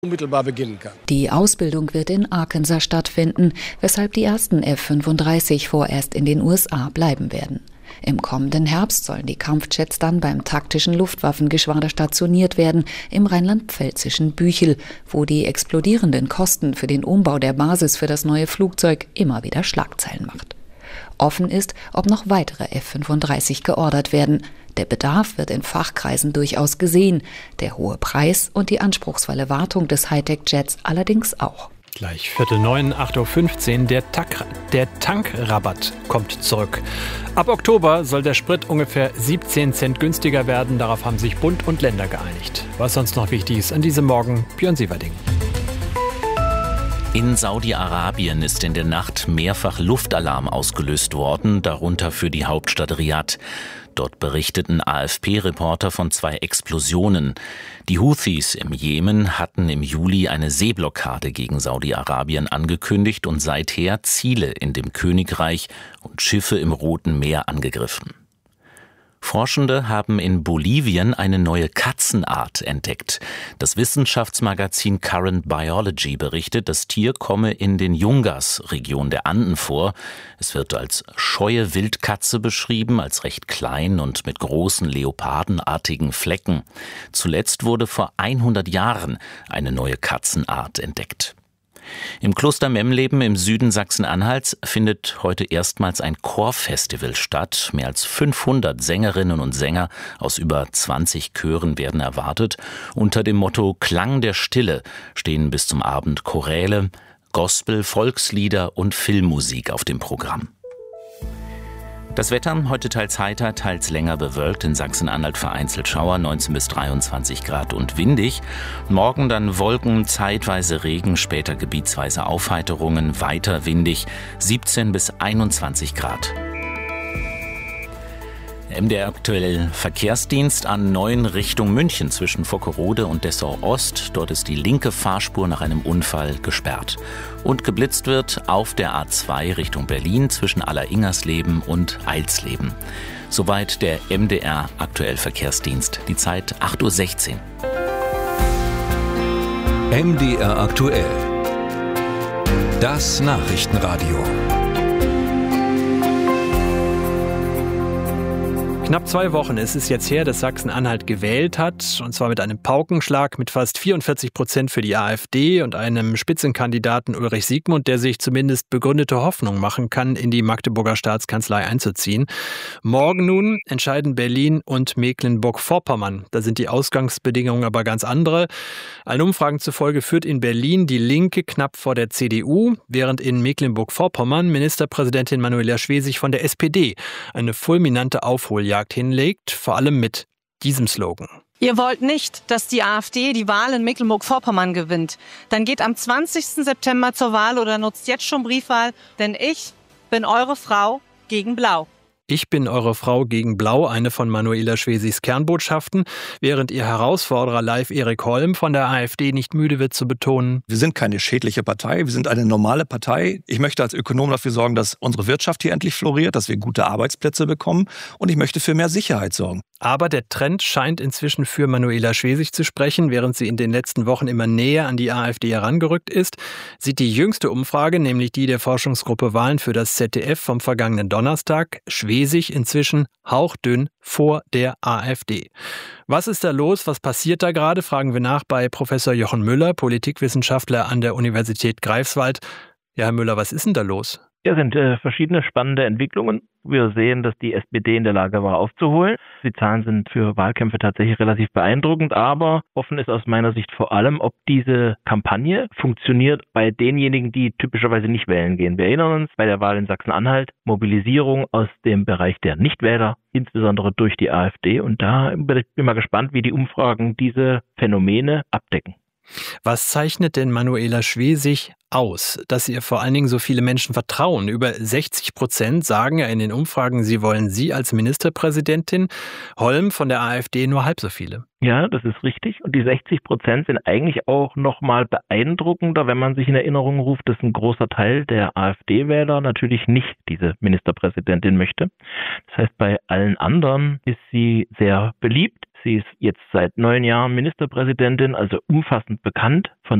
unmittelbar beginnen kann. Die Ausbildung wird in Arkansas stattfinden, weshalb die ersten F-35 vorerst in den USA bleiben werden. Im kommenden Herbst sollen die Kampfjets dann beim taktischen Luftwaffengeschwader stationiert werden, im rheinland-pfälzischen Büchel, wo die explodierenden Kosten für den Umbau der Basis für das neue Flugzeug immer wieder Schlagzeilen macht. Offen ist, ob noch weitere F-35 geordert werden. Der Bedarf wird in Fachkreisen durchaus gesehen, der hohe Preis und die anspruchsvolle Wartung des Hightech-Jets allerdings auch. Gleich 8:45 Uhr, der Tankrabatt kommt zurück. Ab Oktober soll der Sprit ungefähr 17 Cent günstiger werden. Darauf haben sich Bund und Länder geeinigt. Was sonst noch wichtig ist an diesem Morgen, Björn Sieverding. In Saudi-Arabien ist in der Nacht mehrfach Luftalarm ausgelöst worden, darunter für die Hauptstadt Riad. Dort berichteten AFP-Reporter von 2 Explosionen. Die Houthis im Jemen hatten im Juli eine Seeblockade gegen Saudi-Arabien angekündigt und seither Ziele in dem Königreich und Schiffe im Roten Meer angegriffen. Forschende haben in Bolivien eine neue Katzenart entdeckt. Das Wissenschaftsmagazin Current Biology berichtet, das Tier komme in den Yungas-Region der Anden vor. Es wird als scheue Wildkatze beschrieben, als recht klein und mit großen leopardenartigen Flecken. Zuletzt wurde vor 100 Jahren eine neue Katzenart entdeckt. Im Kloster Memleben im Süden Sachsen-Anhalts findet heute erstmals ein Chorfestival statt. Mehr als 500 Sängerinnen und Sänger aus über 20 Chören werden erwartet. Unter dem Motto Klang der Stille stehen bis zum Abend Choräle, Gospel, Volkslieder und Filmmusik auf dem Programm. Das Wetter heute teils heiter, teils länger bewölkt, in Sachsen-Anhalt vereinzelt Schauer, 19 bis 23 Grad und windig. Morgen dann Wolken, zeitweise Regen, später gebietsweise Aufheiterungen, weiter windig, 17 bis 21 Grad. MDR aktuell Verkehrsdienst A9 Richtung München zwischen Vockerode und Dessau Ost. Dort ist die linke Fahrspur nach einem Unfall gesperrt. Und geblitzt wird auf der A2 Richtung Berlin zwischen Aller-Ingersleben und Eilsleben. Soweit der MDR aktuell Verkehrsdienst. Die Zeit 8:16 Uhr. MDR aktuell. Das Nachrichtenradio. Knapp 2 Wochen ist es jetzt her, dass Sachsen-Anhalt gewählt hat, und zwar mit einem Paukenschlag mit fast 44% für die AfD und einem Spitzenkandidaten Ulrich Siegmund, der sich zumindest begründete Hoffnung machen kann, in die Magdeburger Staatskanzlei einzuziehen. Morgen nun entscheiden Berlin und Mecklenburg-Vorpommern. Da sind die Ausgangsbedingungen aber ganz andere. Allen Umfragen zufolge führt in Berlin die Linke knapp vor der CDU, während in Mecklenburg-Vorpommern Ministerpräsidentin Manuela Schwesig von der SPD eine fulminante Aufholjagd hinlegt, vor allem mit diesem Slogan. Ihr wollt nicht, dass die AfD die Wahl in Mecklenburg-Vorpommern gewinnt. Dann geht am 20. September zur Wahl oder nutzt jetzt schon Briefwahl, denn ich bin eure Frau gegen Blau. Ich bin eure Frau gegen Blau, eine von Manuela Schwesigs Kernbotschaften, während ihr Herausforderer Live Erik Holm von der AfD nicht müde wird zu betonen: Wir sind keine schädliche Partei, wir sind eine normale Partei. Ich möchte als Ökonom dafür sorgen, dass unsere Wirtschaft hier endlich floriert, dass wir gute Arbeitsplätze bekommen, und ich möchte für mehr Sicherheit sorgen. Aber der Trend scheint inzwischen für Manuela Schwesig zu sprechen. Während sie in den letzten Wochen immer näher an die AfD herangerückt ist, sieht die jüngste Umfrage, nämlich die der Forschungsgruppe Wahlen für das ZDF vom vergangenen Donnerstag, Schwesig inzwischen hauchdünn vor der AfD. Was ist da los? Was passiert da gerade? Fragen wir nach bei Professor Jochen Müller, Politikwissenschaftler an der Universität Greifswald. Ja, Herr Müller, was ist denn da los? Ja, sind verschiedene spannende Entwicklungen. Wir sehen, dass die SPD in der Lage war, aufzuholen. Die Zahlen sind für Wahlkämpfe tatsächlich relativ beeindruckend, aber offen ist aus meiner Sicht vor allem, ob diese Kampagne funktioniert bei denjenigen, die typischerweise nicht wählen gehen. Wir erinnern uns bei der Wahl in Sachsen-Anhalt, Mobilisierung aus dem Bereich der Nichtwähler, insbesondere durch die AfD. Und da bin ich mal gespannt, wie die Umfragen diese Phänomene abdecken. Was zeichnet denn Manuela Schwesig aus, dass ihr vor allen Dingen so viele Menschen vertrauen? Über 60% sagen ja in den Umfragen, sie wollen sie als Ministerpräsidentin. Holm von der AfD nur halb so viele. Ja, das ist richtig. Und die 60% sind eigentlich auch nochmal beeindruckender, wenn man sich in Erinnerung ruft, dass ein großer Teil der AfD-Wähler natürlich nicht diese Ministerpräsidentin möchte. Das heißt, bei allen anderen ist sie sehr beliebt. Sie ist jetzt seit 9 Jahren Ministerpräsidentin, also umfassend bekannt von